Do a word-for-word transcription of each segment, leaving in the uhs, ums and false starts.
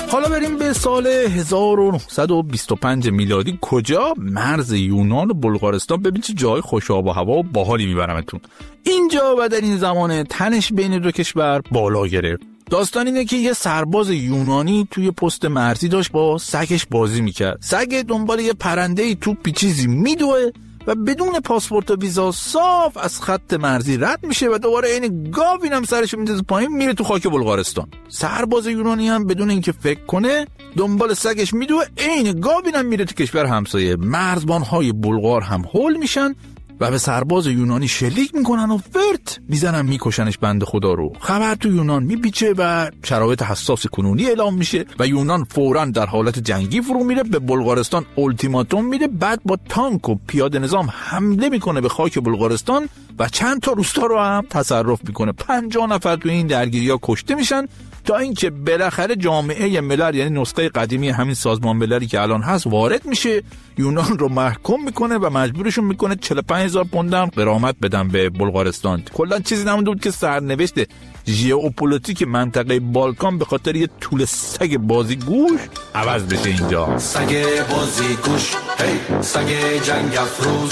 حالا بریم به سال هزار و نهصد و بیست و پنج میلادی. کجا؟ مرز یونان و بلغارستان. ببین چه جای خوش آب و هوا و باحالی میبرمتون. اینجا و در این زمان تنش بین دو کشور بالا گرفت. داستان اینه که یه سرباز یونانی توی پست مرزی داشت با سگش بازی میکرد. سگ دنبال یه پرنده‌ای توپ چیزی میدوه و بدون پاسپورت و ویزا صاف از خط مرزی رد میشه و دوباره این گاو اینم سرش میندازه پایین میره تو خاک بلغارستان. سرباز یونانی هم بدون اینکه فکر کنه دنبال سگش میدوه، این گاو اینم میره تو کشور همسایه. مرزبانهای بلغار هم هول میشن و به سرباز یونانی شلیک میکنن و فرت میزنن میکشنش بنده خدا رو. خبر تو یونان میپیچه و شرایط حساس کنونی اعلام میشه و یونان فوراً در حالت جنگی فرو میره، به بلغارستان التیماتوم میده. بعد با تانک و پیاده نظام حمله میکنه به خاک بلغارستان و چند تا روستا رو هم تصرف میکنه. پنجاه نفر تو این درگیری‌ها کشته میشن تا اینکه بالاخره جامعه ملل، یعنی نسخه قدیمی همین سازمان مللی که الان هست، وارد میشه، یونان رو محکوم میکنه و مجبورشون میکنه چهل و پنج هزار پوند هم غرامت بدن به بلغارستان. کلا چیزی نمونده بود که سرنوشت ژئوپلیتیک منطقه بالکان به خاطر یه طول سگ بازیگوش عوض بشه. اینجا سگ بازیگوش، هی سگ جنگ افروز.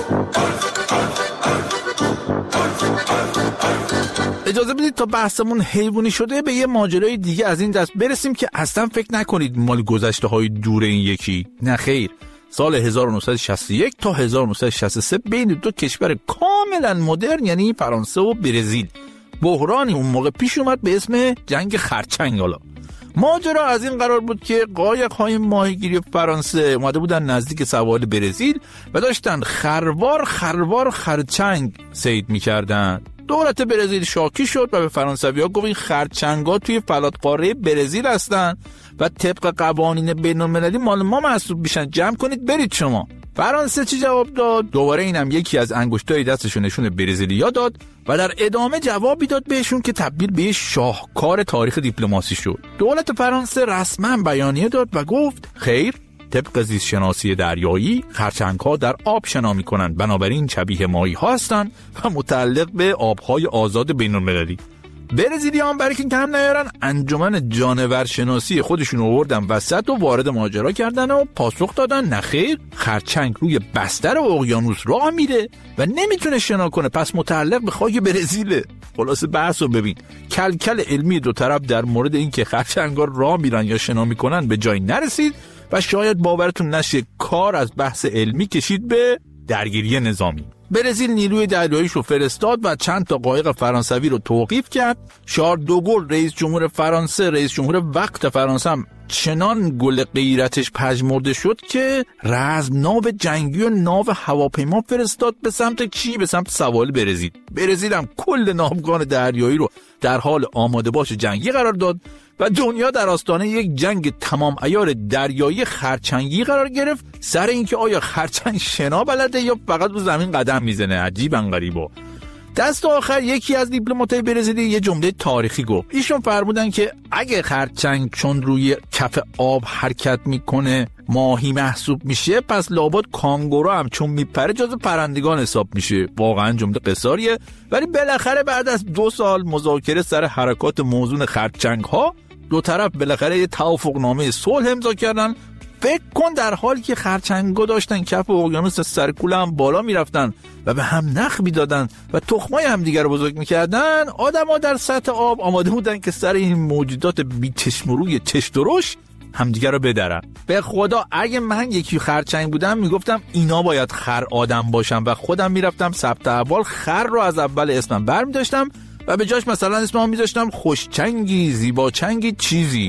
اجازه بدید تا بحثمون حیوانی شده به یه ماجرای دیگه از این دست برسیم که اصلا فکر نکنید مال گذشته های دور این یکی. نه خیر، سال هزار و نهصد و شصت و یک تا هزار و نهصد و شصت و سه بین دو کشور کاملا مدرن یعنی فرانسه و برزیل بحرانی اون موقع پیش اومد به اسم جنگ خرچنگ. حالا ماجرا از این قرار بود که قایق‌های ماهیگیری فرانسه اومده بودن نزدیک سواحل برزیل و داشتن خروار خروار خرچنگ صید می‌کردن. دولت برزیل شاکی شد و به فرانسوی‌ها گفت این خرچنگ‌ها توی فلاتقاره برزیل هستن و طبق قوانین بین‌المللی مال ما محسوب میشن، جمع کنید برید شما. فرانسه چی جواب داد؟ دوباره اینم یکی از انگشتای دستشون نشون برزیلیا داد و در ادامه جوابی داد بهشون که تبدیل به شاهکار تاریخ دیپلماسی شد. دولت فرانسه رسما بیانیه داد و گفت خیر، طبق زیست شناسی دریایی خرچنگ‌ها در آب شنا می‌کنند، بنابراین شبیه ماهی‌ها هستند و متعلق به آب‌های آزاد بین‌المللی. برزیلیان برای که کم نیارن انجمن جانور شناسی خودشون آوردن وسط و وارد ماجرا کردن و پاسخ دادن نخیر، خرچنگ روی بستر اقیانوس راه میره و نمیتونه شنا کنه، پس متعلق به خاک برزیله. خلاصه بحثو ببین، کلکل علمی دو طرف در مورد این که خرچنگ‌ها راه میرن یا شنا میکنن به جای نرسید و شاید باورتون نشه کار از بحث علمی کشید به درگیری نظامی. برزیل نیروی دریاییش رو فرستاد و چند تا قایق فرانسوی رو توقیف کرد. شارل دوگل رئیس جمهور فرانسه، رئیس جمهور وقت فرانسه هم چنان گل غیرتش پژمرده شد که رزم ناو جنگی و ناو هواپیما فرستاد به سمت چی؟ به سمت سواحل برزیل. برزیل هم کل ناوگان دریایی رو در حال آماده باش جنگی قرار داد و دنیا در آستانه یک جنگ تمام عیار دریایی خرچنگی قرار گرفت سر اینکه آیا خرچنگ شنا بلده یا فقط رو زمین قدم میزنه. عجیبا غریبا. دست آخر یکی از دیپلمات‌های برزیلی یه جمله تاریخی گفت. ایشون فرمودن که اگه خرچنگ چون روی کف آب حرکت میکنه ماهی محسوب میشه، پس لابد کانگورو هم چون میپره جز پرندگان حساب میشه. واقعا جمله قصاریه، ولی بالاخره بعد از دو سال مذاکره سر حرکات موزون خرچنگ ها دو طرف بالاخره یه توافقنامه صلح امضا کردن. فکر کن در حالی که خرچنگا داشتن کف اقیانوس سرکوله هم بالا میرفتن و به هم نخ میدادن و تخمای هم دیگر رو بزرگ میکردن، آدم ها در سطح آب آماده بودن که سر این موجودات بی چشم و روی چش درشت همدیگر رو بدرن. به خدا اگه من یکی خرچنگ بودم میگفتم اینا باید خر آدم باشن و خودم میرفتم ثبت احوال خر رو از اول اسمم برمی‌داشتم و به جاش مثلا اسمم میذاشتم خوشچنگی، زیباچنگی، چیزی.